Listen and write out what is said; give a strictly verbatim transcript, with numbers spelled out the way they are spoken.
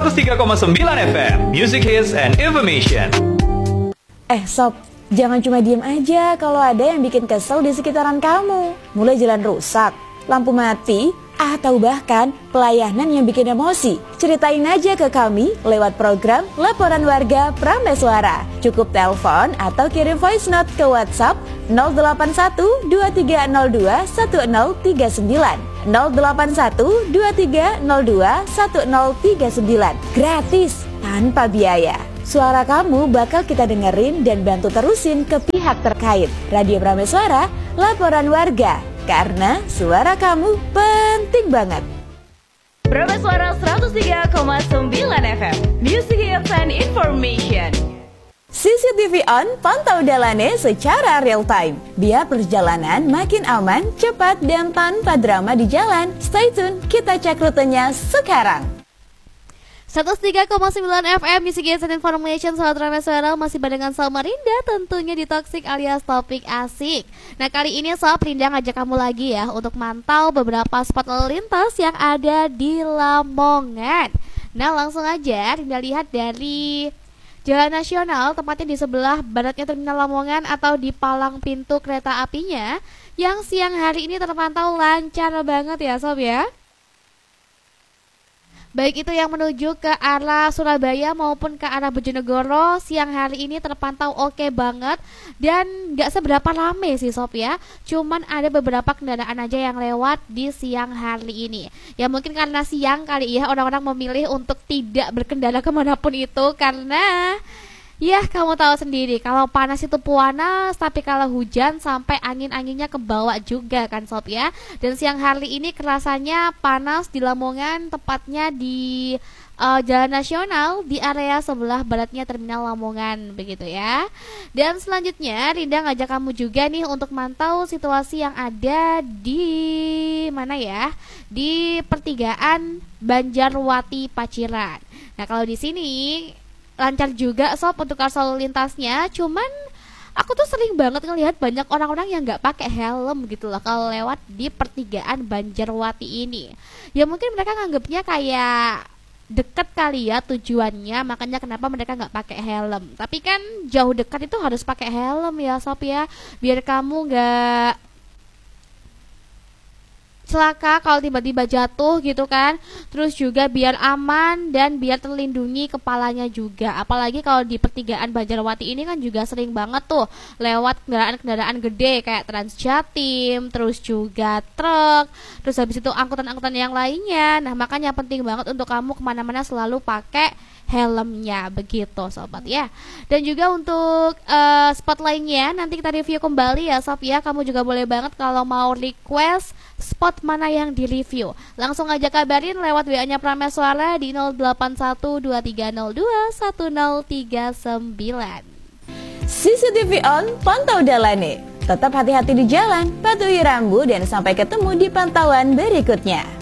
seratus tiga koma sembilan F M, Music Hits and Information. Eh sob, jangan cuma diem aja kalau ada yang bikin kesel di sekitaran kamu. Mulai jalan rusak, lampu mati, atau bahkan pelayanan yang bikin emosi. Ceritain aja ke kami lewat program Laporan Warga Prameswara. Cukup telepon atau kirim voice note ke WhatsApp nol delapan satu dua tiga nol dua satu nol tiga sembilan nol delapan satu dua tiga nol dua satu nol tiga sembilan. Gratis, tanpa biaya. Suara kamu bakal kita dengerin dan bantu terusin ke pihak terkait. Radio Prameswara, Laporan Warga. Karena suara kamu penting banget. Prameswara seratus tiga koma sembilan F M, Music Hits and Information. C C T V on, pantau Dalane secara real time. Biar perjalanan makin aman, cepat, dan tanpa drama di jalan. Stay tune, kita cek rutenya sekarang. seratus tiga koma sembilan F M Music Hits and Information. Sahabat Prameswara, masih barengan sama Rinda, tentunya di Toxic alias Topik Asik. Nah, kali ini Sob, Rinda ngajak kamu lagi ya untuk mantau beberapa spot lalu lintas yang ada di Lamongan. Nah, langsung aja Rinda lihat dari Jalan Nasional, tepatnya di sebelah baratnya Terminal Lamongan atau di palang pintu kereta apinya, yang siang hari ini terpantau lancar banget ya Sob ya. Baik itu yang menuju ke arah Surabaya maupun ke arah Bojonegoro, siang hari ini terpantau oke banget dan gak seberapa rame sih Sob ya. Cuman ada beberapa kendaraan aja yang lewat di siang hari ini. Ya mungkin karena siang kali ya orang-orang memilih untuk tidak berkendara kemanapun itu, karena ya kamu tahu sendiri, kalau panas itu panas, tapi kalau hujan sampai angin-anginnya kebawa juga kan Sob ya. Dan siang hari ini kerasanya panas di Lamongan, tepatnya di uh, Jalan Nasional di area sebelah baratnya Terminal Lamongan, begitu ya. Dan selanjutnya Rinda ngajak kamu juga nih untuk mantau situasi yang ada di mana ya? Di pertigaan Banjarwati Paciran. Nah, kalau di sini lancar juga Sob untuk arus lalu lintasnya, cuman aku tuh sering banget ngelihat banyak orang-orang yang nggak pakai helm gitu loh kalau lewat di pertigaan Banjarwati ini. Ya mungkin mereka nganggapnya kayak deket kali ya tujuannya, makanya kenapa mereka nggak pakai helm. Tapi kan jauh dekat itu harus pakai helm ya Sob ya, biar kamu nggak celaka kalau tiba-tiba jatuh gitu kan. Terus juga biar aman dan biar terlindungi kepalanya juga. Apalagi kalau di pertigaan Banjarwati ini kan juga sering banget tuh lewat kendaraan-kendaraan gede kayak Transjatim, terus juga truk, terus habis itu angkutan-angkutan yang lainnya. Nah makanya penting banget untuk kamu kemana-mana selalu pakai helmnya, begitu sobat ya. Dan juga untuk uh, spot lainnya nanti kita review kembali ya Sob ya. Kamu juga boleh banget kalau mau request spot mana yang di review, langsung aja kabarin lewat W A-nya Prameswara di nol delapan satu dua tiga nol dua satu nol tiga sembilan. C C T V on, pantau Dalane. Tetap hati-hati di jalan, patuhi rambu, dan sampai ketemu di pantauan berikutnya.